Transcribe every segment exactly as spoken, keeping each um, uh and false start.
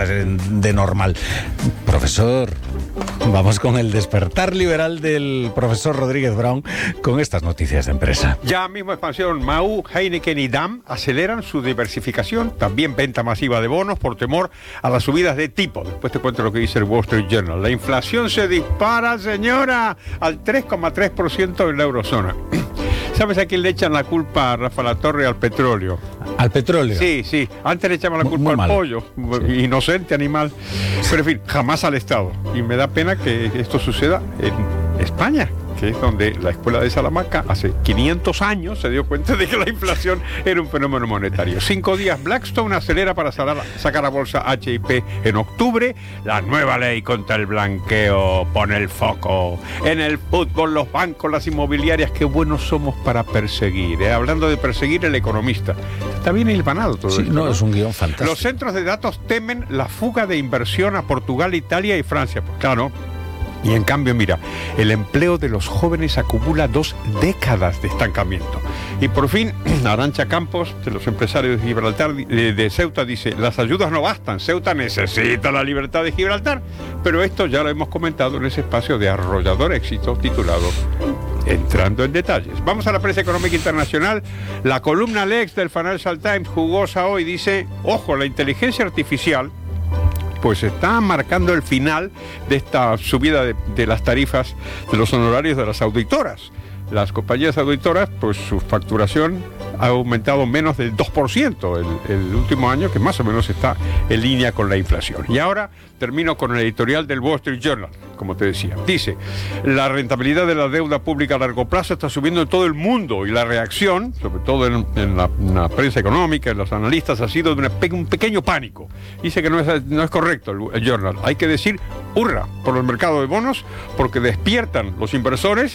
de normal. Profesor, vamos con el despertar liberal del profesor Rodríguez Brown con estas noticias de empresa. Ya mismo expansión, Mahou, Heineken y Damm aceleran su diversificación, también venta masiva de bonos por temor a las subidas de tipo. Después te cuento lo que dice el Wall Street Journal. La inflación se dispara, señora, al tres coma tres por ciento en la eurozona. ¿Sabes a quién le echan la culpa, Rafa Latorre? Al petróleo. ¿Al petróleo? Sí, sí. Antes le echaban la culpa muy al mal. pollo. Sí. Inocente animal. Pero en fin, jamás al Estado. Y me da pena que esto suceda en España, que es donde la escuela de Salamanca hace quinientos años se dio cuenta de que la inflación era un fenómeno monetario. Cinco días, Blackstone acelera para sacar a bolsa H I P en octubre. La nueva ley contra el blanqueo pone el foco en el fútbol, los bancos, las inmobiliarias. Qué buenos somos para perseguir, ¿eh? Hablando de perseguir, el economista. Está bien hilvanado todo sí, esto, no, ¿no? Es un guión fantástico. Los centros de datos temen la fuga de inversión a Portugal, Italia y Francia. Pues claro. Y en cambio, mira, el empleo de los jóvenes acumula dos décadas de estancamiento. Y por fin, Arantxa Campos, de los empresarios de Gibraltar, de, de Ceuta, dice: las ayudas no bastan, Ceuta necesita la libertad de Gibraltar. Pero esto ya lo hemos comentado en ese espacio de arrollador éxito titulado Entrando en Detalles. Vamos a la prensa económica internacional. La columna Lex del Financial Times, jugosa hoy, dice: ojo, la inteligencia artificial pues está marcando el final de esta subida de, de las tarifas de los honorarios de las auditoras. Las compañías auditoras, pues su facturación ha aumentado menos del dos por ciento el, el último año, que más o menos está en línea con la inflación. Y ahora termino con el editorial del Wall Street Journal, como te decía. Dice: la rentabilidad de la deuda pública a largo plazo está subiendo en todo el mundo y la reacción, sobre todo en, en, la, en la prensa económica, en los analistas, ha sido de una, un pequeño pánico. Dice que no es, no es correcto el, el Journal. Hay que decir hurra por el mercado de bonos, porque despiertan los inversores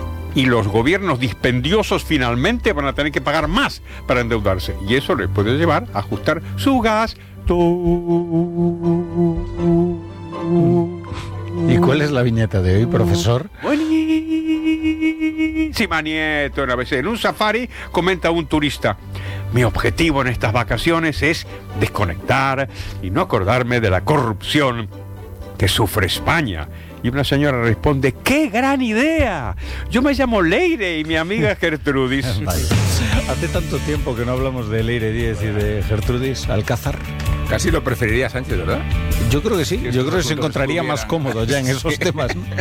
y los gobiernos dispendiosos finalmente van a tener que pagar más para endeudarse. Y eso les puede llevar a ajustar su gasto. ¿Y cuál es la viñeta de hoy, profesor? Buenísima, Nieto. En A B C, en un safari, comenta un turista: mi objetivo en estas vacaciones es desconectar y no acordarme de la corrupción que sufre España. Y una señora responde: ¡qué gran idea! Yo me llamo Leire y mi amiga Gertrudis. Hace tanto tiempo que no hablamos de Leire Díez y de Gertrudis Alcázar. Casi lo preferiría Sánchez, ¿verdad? Yo creo que sí, yo creo que se encontraría más cómodo ya en esos temas, ¿no?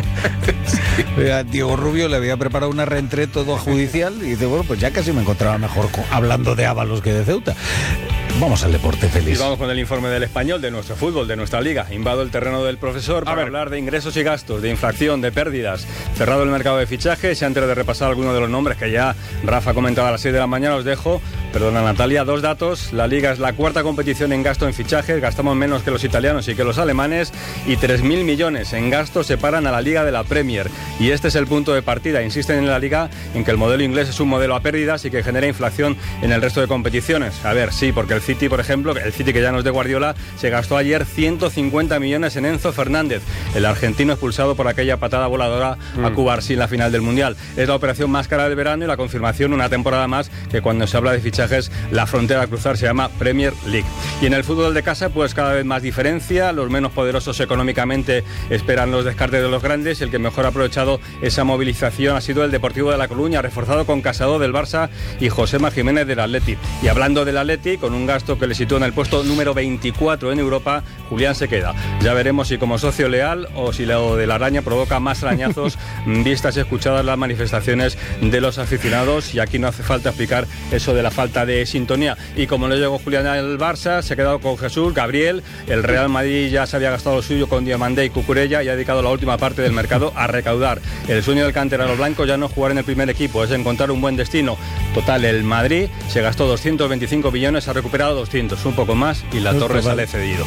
Sí. A Diego Rubio le había preparado una reentré todo judicial y dice: bueno, pues ya casi me encontraba mejor hablando de Ábalos que de Ceuta. Vamos al deporte, feliz. Y vamos con el informe del Español, de nuestro fútbol, de nuestra liga. Invado el terreno del profesor para hablar de ingresos y gastos, de inflación, de pérdidas. Cerrado el mercado de fichajes, y antes de repasar algunos de los nombres que ya Rafa comentaba a las seis de la mañana, os dejo, perdona Natalia, dos datos. La liga es la cuarta competición en gasto en fichajes, gastamos menos que los italianos y que los alemanes, y tres mil millones en gastos separan a la liga de la Premier. Y este es el punto de partida. Insisten en la liga en que el modelo inglés es un modelo a pérdidas y que genera inflación en el resto de competiciones. A ver, sí, porque el City, por ejemplo, el City, que ya no es de Guardiola, se gastó ayer ciento cincuenta millones en Enzo Fernández, el argentino expulsado por aquella patada voladora mm. a Cubarsí en la final del Mundial. Es la operación más cara del verano y la confirmación una temporada más que cuando se habla de fichajes la frontera a cruzar se llama Premier League. Y en el fútbol de casa, pues cada vez más diferencia. Los menos poderosos económicamente esperan los descartes de los grandes, y el que mejor ha aprovechado esa movilización ha sido el Deportivo de La Coruña, reforzado con Casado del Barça y Josema Jiménez del Atleti. Y hablando del Atleti, con un gasto que le sitúa en el puesto número veinticuatro en Europa, Julián se queda. Ya veremos si como socio leal o si lo de la araña provoca más arañazos vistas y escuchadas las manifestaciones de los aficionados, y aquí no hace falta explicar eso de la falta de sintonía. Y como no llegó Julián al Barça, se ha quedado con Jesús, Gabriel. El Real Madrid ya se había gastado lo suyo con Diamandé y Cucurella y ha dedicado la última parte del mercado a recaudar. El sueño del canterano blanco ya no es jugar en el primer equipo, es encontrar un buen destino. Total, el Madrid se gastó doscientos veinticinco millones, ha recuperado doscientos, un poco más, y la Torre sale cedido.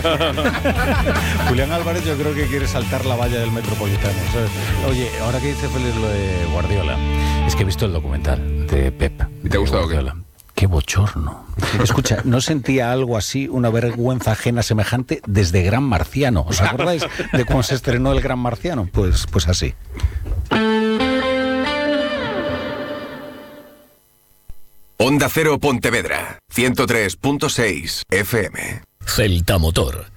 Julián Álvarez yo creo que quiere saltar la valla del Metropolitano, ¿sabes? Oye, ahora que dice Félix lo de Guardiola, es que he visto el documental de Pep. ¿Y te ha gustado qué? Qué bochorno. Escucha, no sentía algo así, una vergüenza ajena semejante desde Gran Marciano. ¿Os acordáis de cuando se estrenó el Gran Marciano? Pues, pues así. Onda Cero Pontevedra, ciento tres punto seis F M. Celta Motor.